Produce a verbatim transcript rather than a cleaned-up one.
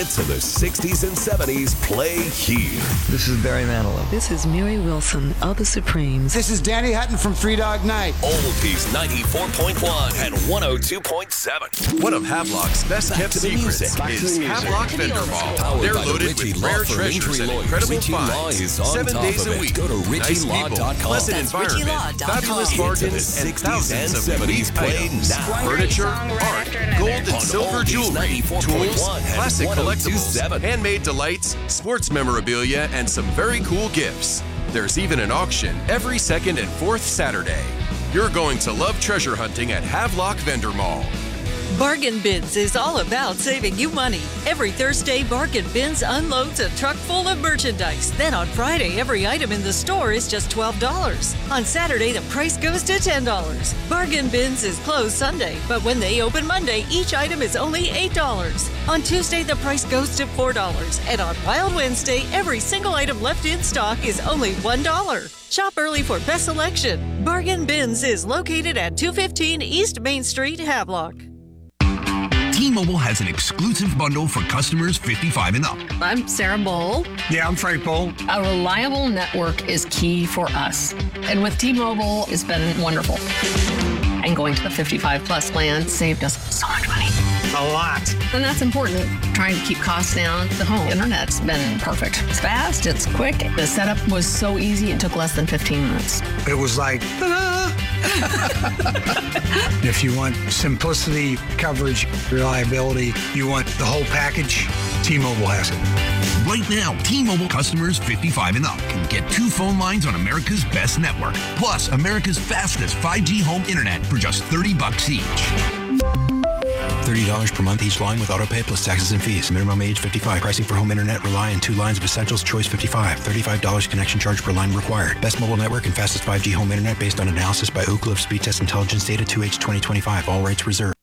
hits of the sixties and seventies play here. This is Barry Manilow. This is Mary Wilson of the Supremes. This is Danny Hutton from Three Dog Night. Oldies ninety-four point one and one oh two point seven. One of Havelock's best kept secrets is Havelock Vendor Mall. They're loaded with rare treasures and incredible finds. Seven days a week. Go to Nice people, pleasant environment, fabulous bargains, and thousands of unique items. Furniture, art, gold and silver jewelry, tools, classic collectibles, handmade delights, sports memorabilia, and some very cool gifts. There's even an auction every second and fourth Saturday. You're going to love treasure hunting at Havelock Vendor Mall. Bargain Bins is all about saving you money. Every Thursday, Bargain Bins unloads a truck full of merchandise. Then on Friday, every item in the store is just twelve dollars. On Saturday, the price goes to ten dollars. Bargain Bins is closed Sunday, but when they open Monday, each item is only eight dollars. On Tuesday, the price goes to four dollars. And on Wild Wednesday, every single item left in stock is only one dollar. Shop early for best selection. Bargain Bins is located at two fifteen East Main Street, Havelock. T-Mobile has an exclusive bundle for customers fifty-five and up. I'm Sarah Bowl. Yeah, I'm Frank Bowl. A reliable network is key for us. And with T-Mobile, it's been wonderful. And going to the fifty-five plus plan saved us so much money. A lot. And that's important. Trying to keep costs down. The home internet's been perfect. It's fast, it's quick. The setup was so easy, it took less than fifteen minutes. It was like, ta-da! If you want simplicity, coverage, reliability, you want the whole package, T-Mobile has it. Right now, T-Mobile customers fifty-five and up can get two phone lines on America's best network, plus America's fastest five G home internet for just thirty bucks each. thirty dollars per month each line with autopay plus taxes and fees. Minimum age fifty-five. Pricing for home internet rely on two lines of Essentials Choice fifty-five. thirty-five dollars connection charge per line required. Best mobile network and fastest five G home internet based on analysis by Ookla of Speed Test Intelligence Data two H twenty twenty-five. All rights reserved.